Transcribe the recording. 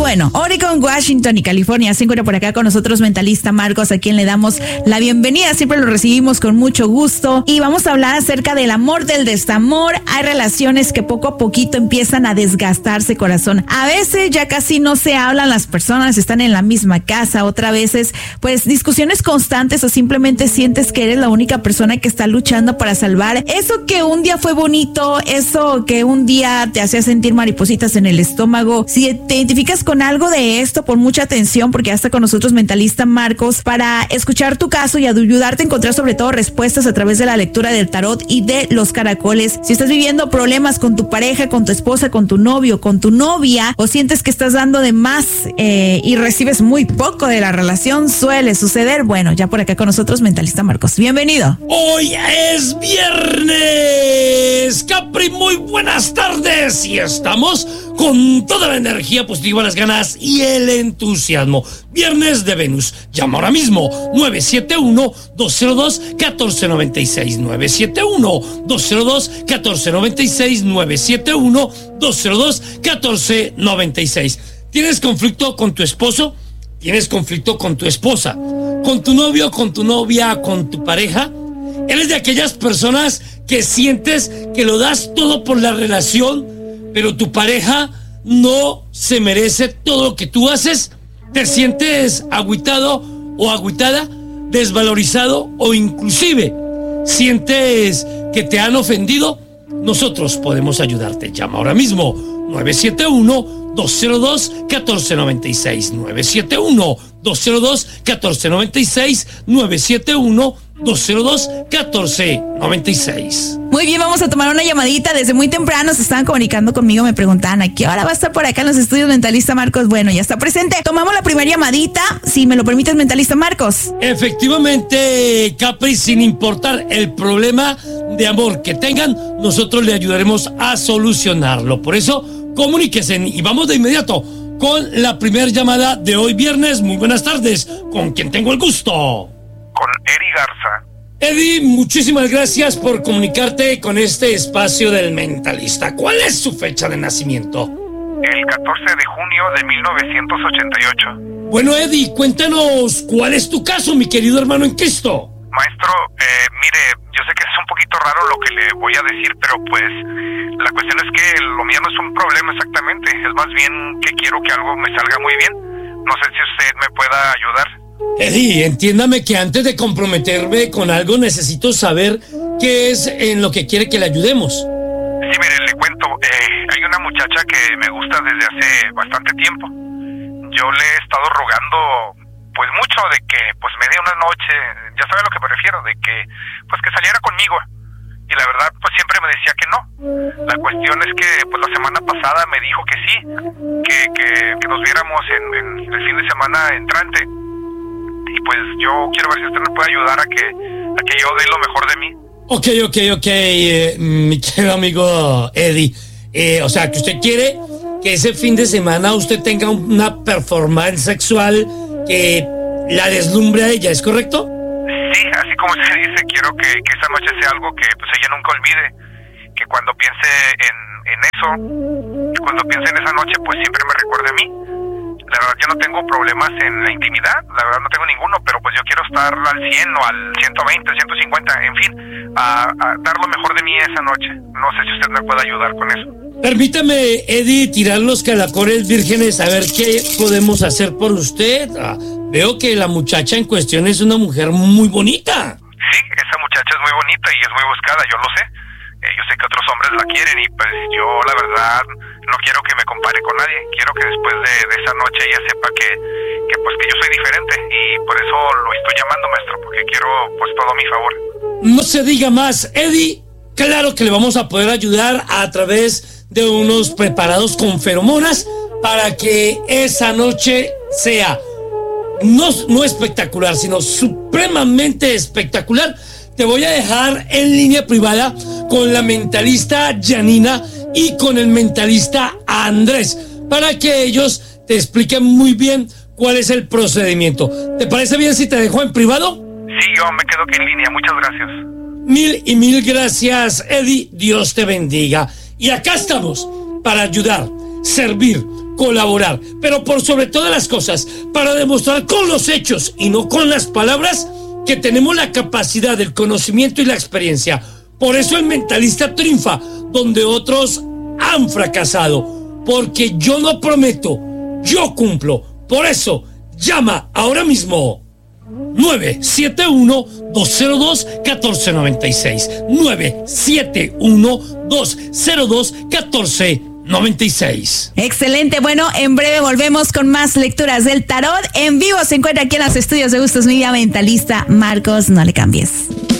bueno, Oregon, Washington y California se encuentra por acá con nosotros Mentalista Marcos, a quien le damos la bienvenida. Siempre lo recibimos con mucho gusto y vamos a hablar acerca del amor, del desamor. Hay relaciones que poco a poquito empiezan a desgastarse, corazón. A veces ya casi no se hablan las personas, están en la misma casa. Otras veces, pues, discusiones constantes o simplemente sientes que eres la única persona que está luchando para salvar eso que un día fue bonito, eso que un día te hacía sentir maripositas en el estómago. Si te identificas con algo de esto, pon mucha atención porque ya está con nosotros Mentalista Marcos para escuchar tu caso y ayudarte a encontrar sobre todo respuestas a través de la lectura del tarot y de los caracoles. Si estás viviendo problemas con tu pareja, con tu esposa, con tu novio, con tu novia, o sientes que estás dando de más y recibes muy poco de la relación, suele suceder. Bueno, ya por acá con nosotros Mentalista Marcos. Bienvenido. Hoy es viernes, Capri, muy buenas tardes y estamos con toda la energía positiva, las ganas y el entusiasmo. Viernes de Venus. Llama ahora mismo 971-202-1496, 971-202-1496, 971-202-1496. ¿Tienes conflicto con tu esposo? ¿Tienes conflicto con tu esposa? ¿Con tu novio, con tu novia, con tu pareja? ¿Eres de aquellas personas que sientes que lo das todo por la relación, pero tu pareja no se merece todo lo que tú haces? ¿Te sientes agüitado o agüitada, desvalorizado o inclusive sientes que te han ofendido? Nosotros podemos ayudarte. Llama ahora mismo 971-202-1496, 971-202-1496, 971-202-1496. Muy bien, vamos a tomar una llamadita. Desde muy temprano se estaban comunicando conmigo, me preguntaban ¿a qué hora va a estar por acá en los estudios Mentalista Marcos? Bueno, ya está presente. Tomamos la primera llamadita, si me lo permites, Mentalista Marcos. Efectivamente, Capri, sin importar el problema de amor que tengan, nosotros le ayudaremos a solucionarlo. Por eso, comuníquese y vamos de inmediato con la primera llamada de hoy viernes. Muy buenas tardes, ¿con quién tengo el gusto? Con Eri Garza. Eddie, muchísimas gracias por comunicarte con este espacio del Mentalista. ¿Cuál es su fecha de nacimiento? El 14 de junio de 1988. Bueno, Eddie, cuéntanos, ¿cuál es tu caso, mi querido hermano en Cristo? Maestro, mire, yo sé que es un poquito raro lo que le voy a decir, pero pues la cuestión es que lo mío no es un problema exactamente. Es más bien que quiero que algo me salga muy bien. No sé si usted me pueda ayudar. Eddie, entiéndame que antes de comprometerme con algo necesito saber qué es en lo que quiere que le ayudemos. Sí, mire, le cuento. Hay una muchacha que me gusta desde hace bastante tiempo. Yo le he estado rogando pues mucho de que pues me dé una noche, ya sabe a lo que me refiero, de que pues que saliera conmigo. Y la verdad pues siempre me decía que no. La cuestión es que pues la semana pasada me dijo que sí, que nos viéramos en el fin de semana entrante. Y pues yo quiero ver si usted me puede ayudar a que yo dé lo mejor de mí. Ok, mi querido amigo Eddie. O sea, que usted quiere que ese fin de semana usted tenga una performance sexual que la deslumbre a ella, ¿es correcto? Sí, así como se dice, quiero que esa noche sea algo que pues ella nunca olvide. Que cuando piense en eso, cuando piense en esa noche, pues siempre me recuerde a mí. La verdad, yo no tengo problemas en la intimidad, la verdad no tengo ninguno, pero pues yo quiero estar al 100 o al 120, 150, en fin, a dar lo mejor de mí esa noche. No sé si usted me puede ayudar con eso. Permítame, Eddie, tirar los caracoles vírgenes a ver qué podemos hacer por usted. Veo que la muchacha en cuestión es una mujer muy bonita. Sí, esa muchacha es muy bonita y es muy buscada, yo lo sé. Yo sé que otros hombres la quieren y pues yo la verdad no quiero que me compare con nadie. Quiero que después de esa noche ella sepa que yo soy diferente y por eso lo estoy llamando, maestro, porque quiero pues todo a mi favor. No se diga más, Eddie. Claro que le vamos a poder ayudar a través de unos preparados con feromonas para que esa noche sea no espectacular, sino supremamente espectacular. Te voy a dejar en línea privada con la mentalista Janina y con el mentalista Andrés para que ellos te expliquen muy bien cuál es el procedimiento. ¿Te parece bien si te dejo en privado? Sí, yo me quedo aquí en línea. Muchas gracias. Mil gracias, Eddie. Dios te bendiga. Y acá estamos para ayudar, servir, colaborar, pero por sobre todas las cosas, para demostrar con los hechos y no con las palabras que tenemos la capacidad, el conocimiento y la experiencia. Por eso el mentalista triunfa donde otros han fracasado, porque yo no prometo, yo cumplo. Por eso, llama ahora mismo 971-202-1496. 971-202-1496. Excelente. Bueno, en breve volvemos con más lecturas del tarot. En vivo se encuentra aquí en los estudios de Gustos Media Mentalista Marcos. No le cambies.